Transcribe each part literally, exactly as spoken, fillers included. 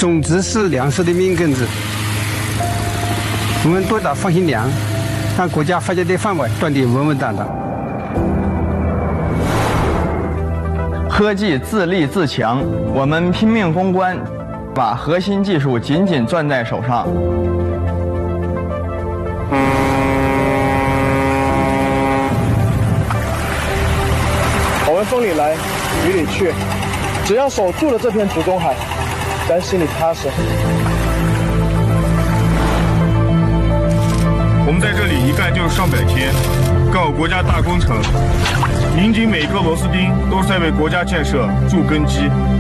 种子是粮食的命根子，我们多打放心粮，让国家发家的饭碗端得稳稳当当。 科技自立自强，我们拼命攻关，把核心技术紧紧攥在手上。 我们风里来，雨里去，只要守住了这片祖宗海，咱心里踏实。 我们在这里一干就是上百天，干好国家大工程，拧紧每颗螺丝钉，都是在为国家建设筑根基。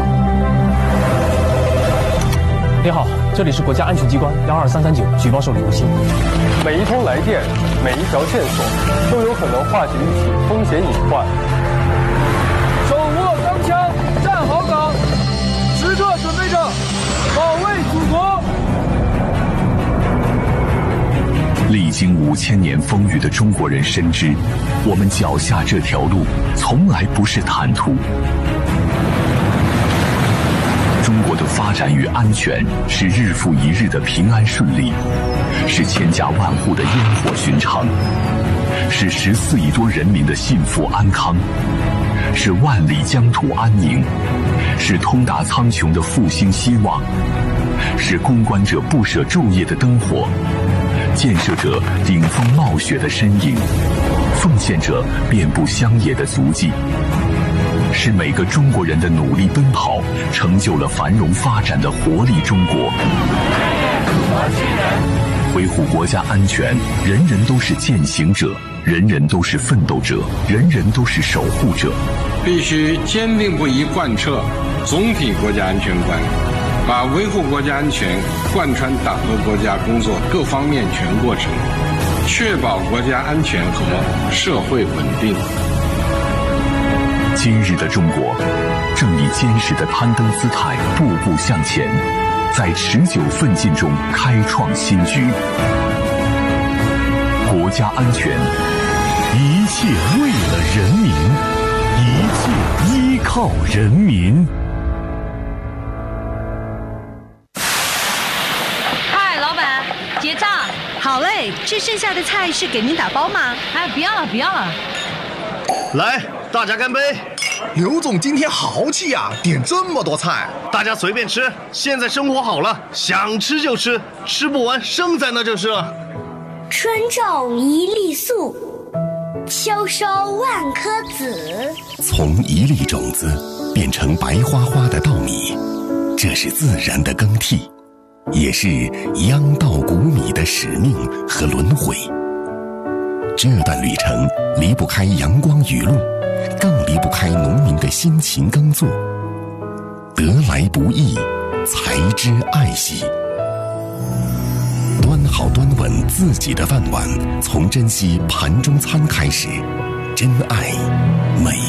你好，这里是国家安全机关幺二三三九举报受理中心。 每一通来电，每一条线索，都有可能化解一起风险隐患。 手握钢枪，站好岗，时刻准备着保卫祖国。 历经五千年风雨的中国人深知，我们脚下这条路从来不是坦途。中国的发展与安全是日复一日的平安顺利，是千家万户的烟火寻常，是十四亿多人民的幸福安康，是万里疆土安宁，是通达苍穹的复兴希望，是攻关者不舍昼夜的灯火，建设者顶风冒雪的身影，奉献者遍布乡野的足迹，是每个中国人的努力奔跑，成就了繁荣发展的活力中国。维护国家安全，人人都是践行者，人人都是奋斗者，人人都是守护者。 必须坚定不移贯彻总体国家安全观，把维护国家安全贯穿党和国家工作各方面全过程，确保国家安全和社会稳定。 今日的中国正以坚实的攀登姿态步步向前，在持久奋进中开创新局。国家安全，一切为了人民，一切依靠人民。 嗨，老板，结账。好嘞，这剩下的菜是给您打包吗？哎，不要了，不要了。 来，大家干杯！ 刘总今天豪气呀、啊，点这么多菜， 大家随便吃。现在生活好了，想吃就吃，吃不完剩在那就是了。 春种一粒粟，秋收万颗子。 从一粒种子变成白花花的稻米，这是自然的更替，也是秧稻谷米的使命和轮回。这段旅程离不开阳光雨露，更离不开农民的辛勤耕作。得来不易，才知爱惜。端好端稳自己的饭碗，从珍惜盘中餐开始，珍爱每